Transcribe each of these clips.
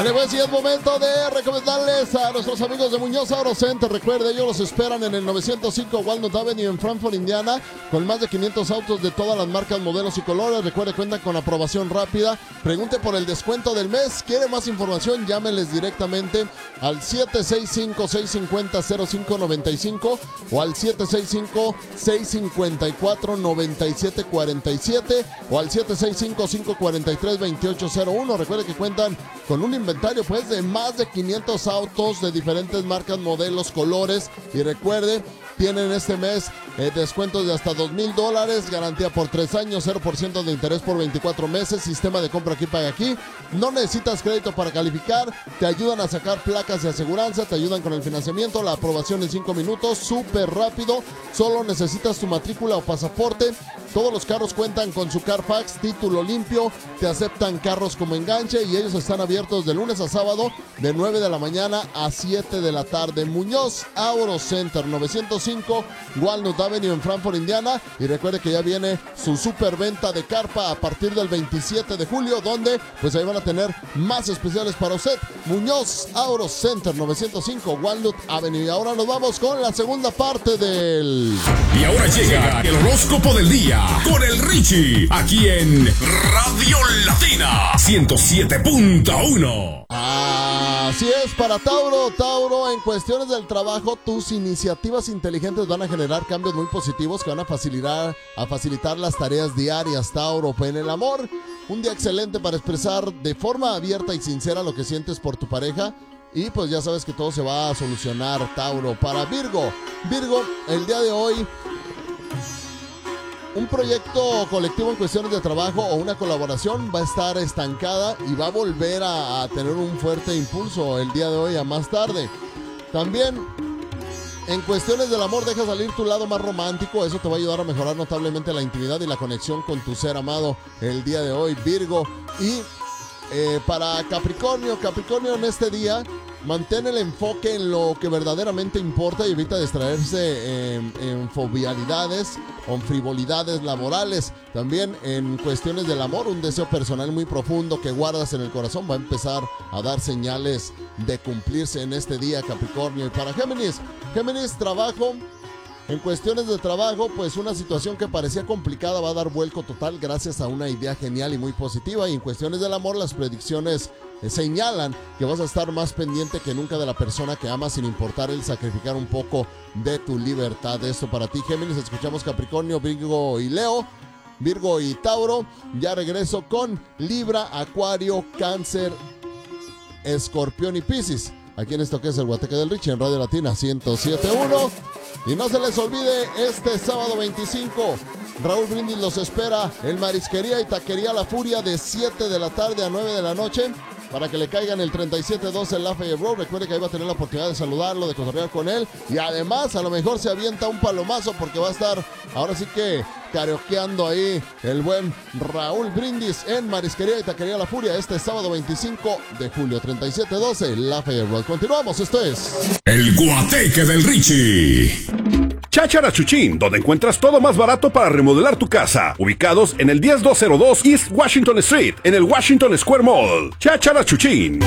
Vale, pues sí, es momento de recomendarles a nuestros amigos de Muñoz Auto Center. Recuerde, ellos los esperan en el 905 Walnut Avenue en Frankfort, Indiana, con más de 500 autos de todas las marcas, modelos y colores. Recuerde, cuentan con aprobación rápida. Pregunte por el descuento del mes. ¿Quiere más información? Llámenles directamente al 765-650-0595 o al 765-654-9747 o al 765-543-2801. Recuerde que cuentan con un inventario pues de más de 500 autos de diferentes marcas, modelos, colores. Y recuerde, tienen este mes descuentos de hasta $2,000, garantía por 3 años, 0% de interés por 24 meses, sistema de compra aquí, paga aquí. No necesitas crédito para calificar, te ayudan a sacar placas de aseguranza, te ayudan con el financiamiento, la aprobación en 5 minutos, súper rápido. Solo necesitas tu matrícula o pasaporte. Todos los carros cuentan con su Carfax, título limpio, te aceptan carros como enganche y ellos están abiertos de lunes a sábado de 9 de la mañana a 7 de la tarde. Muñoz Auto Center, 905 Walnut Avenue en Frankfort, Indiana. Y recuerde que ya viene su super venta de carpa a partir del 27 de julio, donde pues ahí van a tener más especiales para usted. Muñoz Auto Center, 905 Walnut Avenue. Y ahora nos vamos con la segunda parte del... Y ahora llega el horóscopo del día con el Richie, aquí en Radio Latina 107.1. Así es, para Tauro, en cuestiones del trabajo, tus iniciativas inteligentes van a generar cambios muy positivos que van a facilitar las tareas diarias, Tauro. En el amor, un día excelente para expresar de forma abierta y sincera lo que sientes por tu pareja. Y pues ya sabes que todo se va a solucionar, Tauro. Para Virgo, el día de hoy, un proyecto colectivo en cuestiones de trabajo o una colaboración va a estar estancada y va a volver a tener un fuerte impulso el día de hoy a más tarde. También en cuestiones del amor, deja salir tu lado más romántico. Eso te va a ayudar a mejorar notablemente la intimidad y la conexión con tu ser amado el día de hoy, Virgo. Y para Capricornio en este día, mantén el enfoque en lo que verdaderamente importa y evita distraerse en fobialidades o en frivolidades laborales. También en cuestiones del amor, un deseo personal muy profundo que guardas en el corazón va a empezar a dar señales de cumplirse en este día, Capricornio. Y para Géminis, trabajo. En cuestiones de trabajo, pues una situación que parecía complicada va a dar vuelco total gracias a una idea genial y muy positiva. Y en cuestiones del amor, las predicciones señalan que vas a estar más pendiente que nunca de la persona que amas, sin importar el sacrificar un poco de tu libertad. Esto para ti, Géminis. Escuchamos Capricornio, Virgo y Leo. Virgo y Tauro. Ya regreso con Libra, Acuario, Cáncer, Escorpión y Piscis. Aquí en esto que es el Guateque del Richie en Radio Latina 107.1. Y no se les olvide, este sábado 25, Raúl Brindis los espera en Marisquería y Taquería La Furia de 7 de la tarde a 9 de la noche. Para que le caigan el 3712 en Lafayette Road. Recuerde que ahí va a tener la oportunidad de saludarlo, de cotorrear con él. Y además, a lo mejor se avienta un palomazo porque va a estar, ahora sí que, karaokeando ahí el buen Raúl Brindis en Marisquería y Taquería La Furia este sábado 25 de julio, 3712 Lafayette Road. Continuamos, esto es... El Guateque del Richie. Cháchara Chuchín, donde encuentras todo más barato para remodelar tu casa. Ubicados en el 10202 East Washington Street, en el Washington Square Mall. Cháchara Chuchín.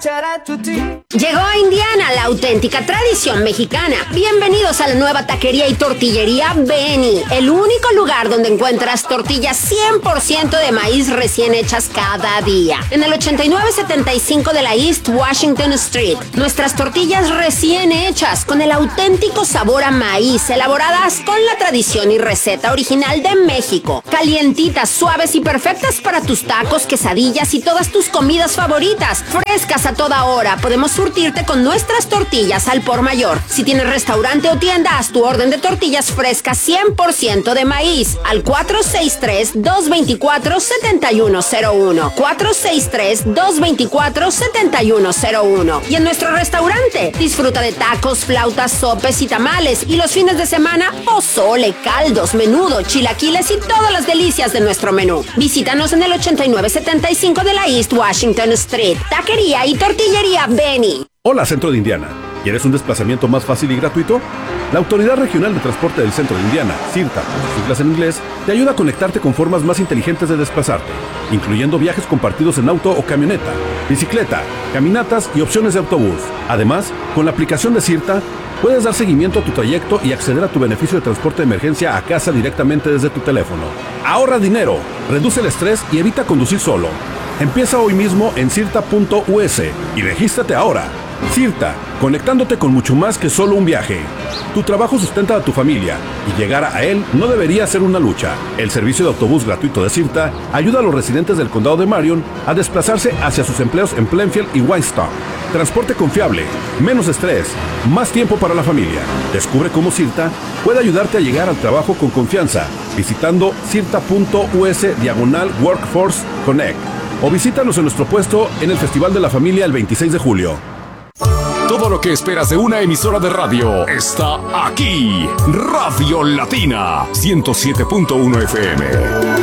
Llegó a Indiana la auténtica tradición mexicana. Bienvenidos a la nueva taquería y tortillería Benny, el único lugar donde encuentras tortillas 100% de maíz recién hechas cada día. En el 8975 de la East Washington Street. Nuestras tortillas recién hechas con el auténtico sabor a maíz, elaboradas con la tradición y receta original de México. Calientitas, suaves y perfectas para tus tacos, quesadillas y todas tus comidas favoritas. Frescas a toda hora. Podemos surtirte con nuestras tortillas al por mayor. Si tienes restaurante o tienda, haz tu orden de tortillas frescas 100% de maíz al 463-224-7101. 463-224-7101. Y en nuestro restaurante, disfruta de tacos, flautas, sopes y tamales. Y los fines de semana, pozole, caldos, menudo, chilaquiles y todas las delicias de nuestro menú. Visítanos en el 8975 de la East Washington Street. Taquería y tortillería Benny. Hola, Centro de Indiana. ¿Quieres un desplazamiento más fácil y gratuito? La Autoridad Regional de Transporte del Centro de Indiana, CIRTA, por sus siglas en inglés, te ayuda a conectarte con formas más inteligentes de desplazarte, incluyendo viajes compartidos en auto o camioneta, bicicleta, caminatas y opciones de autobús. Además, con la aplicación de CIRTA, puedes dar seguimiento a tu trayecto y acceder a tu beneficio de transporte de emergencia a casa directamente desde tu teléfono. Ahorra dinero, reduce el estrés y evita conducir solo. Empieza hoy mismo en CIRTA.us y regístrate ahora. CIRTA, conectándote con mucho más que solo un viaje. Tu trabajo sustenta a tu familia y llegar a él no debería ser una lucha. El servicio de autobús gratuito de CIRTA ayuda a los residentes del condado de Marion a desplazarse hacia sus empleos en Plainfield y Whitestone. Transporte confiable, menos estrés, más tiempo para la familia. Descubre cómo CIRTA puede ayudarte a llegar al trabajo con confianza visitando CIRTA.us/Workforce Connect o visítanos en nuestro puesto en el Festival de la Familia el 26 de julio. Todo lo que esperas de una emisora de radio está aquí. Radio Latina 107.1 FM.